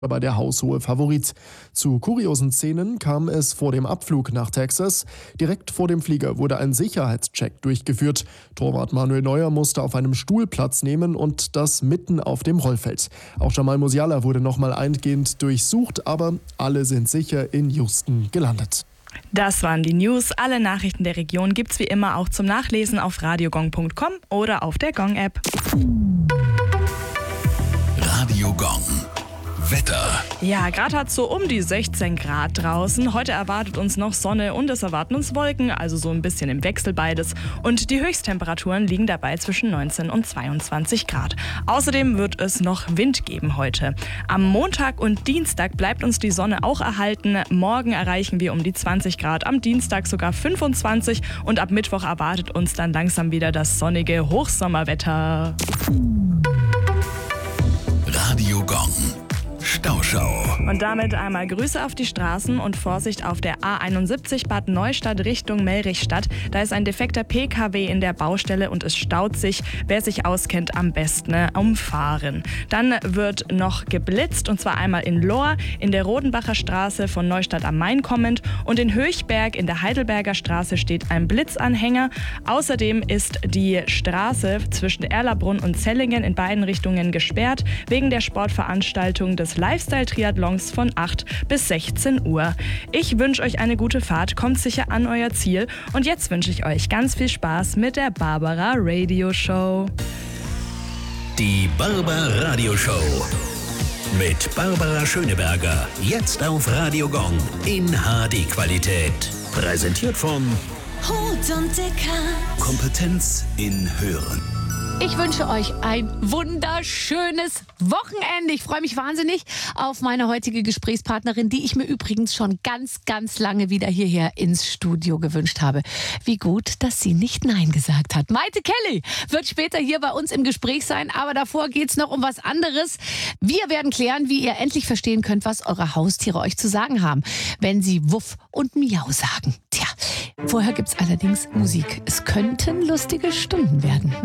aber der haushohe Favorit. Zu kuriosen Szenen kam es vor dem Abflug nach Texas. Direkt vor dem Flieger wurde ein Sicherheitscheck durchgeführt. Torwart Manuel Neuer musste auf einem Stuhl Platz nehmen und das mitten auf dem Rollfeld. Auch Jamal Musiala wurde nochmal eingehend durchsucht, aber alle sind sicher in Houston gelandet. Das waren die News. Alle Nachrichten der Region gibt's wie immer auch zum Nachlesen auf radiogong.com oder auf der Gong-App. Radio Gong. Wetter. Ja, gerade hat es so um die 16 Grad draußen. Heute erwartet uns noch Sonne und es erwarten uns Wolken, also so ein bisschen im Wechsel beides. Und die Höchsttemperaturen liegen dabei zwischen 19 und 22 Grad. Außerdem wird es noch Wind geben heute. Am Montag und Dienstag bleibt uns die Sonne auch erhalten. Morgen erreichen wir um die 20 Grad, am Dienstag sogar 25 und ab Mittwoch erwartet uns dann langsam wieder das sonnige Hochsommerwetter. Radio Gong. Stauschau. Und damit einmal Grüße auf die Straßen und Vorsicht auf der A71 Bad Neustadt Richtung Melrichstadt. Da ist ein defekter PKW in der Baustelle und es staut sich. Wer sich auskennt, am besten umfahren. Dann wird noch geblitzt und zwar einmal in Lohr, in der Rodenbacher Straße von Neustadt am Main kommend und in Höchberg in der Heidelberger Straße steht ein Blitzanhänger. Außerdem ist die Straße zwischen Erlabrunn und Zellingen in beiden Richtungen gesperrt wegen der Sportveranstaltung des Lifestyle-Triathlons von 8 bis 16 Uhr. Ich wünsche euch eine gute Fahrt, kommt sicher an euer Ziel und jetzt wünsche ich euch ganz viel Spaß mit der Barbara Radio Show. Die Barbara Radio Show mit Barbara Schöneberger. Jetzt auf Radio Gong in HD-Qualität. Präsentiert von Hut und Dicker. Kompetenz in Hören. Ich wünsche euch ein wunderschönes Wochenende. Ich freue mich wahnsinnig auf meine heutige Gesprächspartnerin, die ich mir übrigens schon ganz, ganz lange wieder hierher ins Studio gewünscht habe. Wie gut, dass sie nicht Nein gesagt hat. Maite Kelly wird später hier bei uns im Gespräch sein, aber davor geht's noch um was anderes. Wir werden klären, wie ihr endlich verstehen könnt, was eure Haustiere euch zu sagen haben, wenn sie Wuff und Miau sagen. Tja, vorher gibt's allerdings Musik. Es könnten lustige Stunden werden.